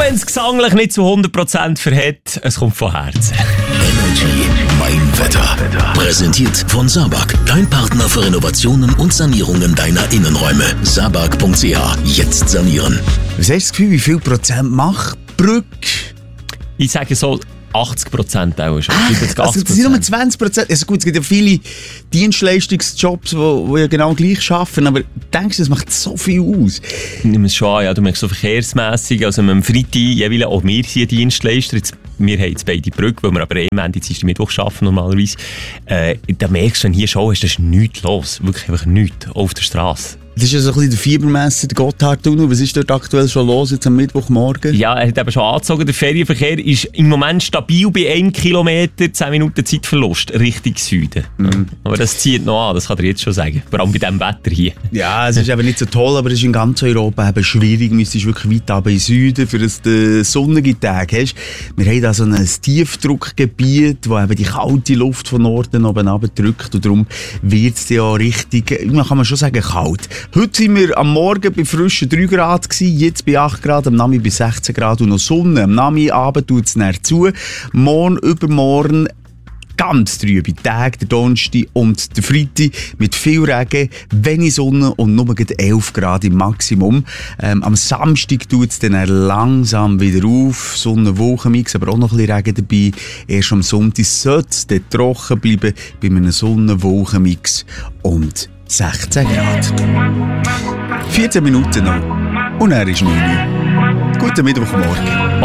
wenn es gesanglich nicht zu 100% verhält, es kommt von Herzen. Energy Mein Wetter. Präsentiert von Sabag, dein Partner für Renovationen und Sanierungen deiner Innenräume. Sabag.ch. Jetzt sanieren. Was hast du das Gefühl, wie viel Prozent macht Brück? Ich sage so 80% auch schon. Also das sind nur 20%. Also gut, es gibt ja viele Dienstleistungsjobs, die ja genau gleich arbeiten, aber denkst du, das macht so viel aus? Ich nehme es schon an, ja. Du merkst so verkehrsmässig, also am Freitag, jeweils auch wir sind Dienstleister, wir haben jetzt beide Brücken, weil wir aber Ende Dienstag Mittwoch arbeiten normalerweise. Da merkst du, wenn hier schon ist, da ist nichts los. Wirklich einfach nichts auf der Straße. Das ist ja so ein bisschen der Fiebermesser, der Gotthardtunnel. Was ist dort aktuell schon los, jetzt am Mittwochmorgen? Ja, er hat eben schon angezogen. Der Ferienverkehr ist im Moment stabil bei 1 Kilometer, 10 Minuten Zeitverlust, Richtung Süden. Mhm. Aber das zieht noch an, das kann ich jetzt schon sagen. Vor allem bei diesem Wetter hier. Ja, es ist eben nicht so toll, aber es ist in ganz Europa eben schwierig. Du müsstest wirklich weit runter in den Süden, für den sonnigen Tag hast. Wir haben da so ein Tiefdruckgebiet, wo eben die kalte Luft von Norden oben runter-drückt. Und darum wird es ja richtig, man kann schon sagen, kalt. Heute sind wir am Morgen bei frischen 3 Grad gewesen, jetzt bei 8 Grad, am Nachmittag bei 16 Grad und noch Sonne. Am Nachmittag tut es näher zu. Morgen, übermorgen ganz trübe Tage, der Donnerstag und der Freitag mit viel Regen, wenig Sonne und nur 11 Grad im Maximum. Am Samstag tut es dann langsam wieder auf, Sonne-Wolkenmix, aber auch noch ein bisschen Regen dabei. Erst am Sonntag sollte es dann trocken bleiben bei einem Sonne-Wolkenmix und 16 Grad. 14 Minuten noch und er ist 9 Uhr. Guten Mittwochmorgen.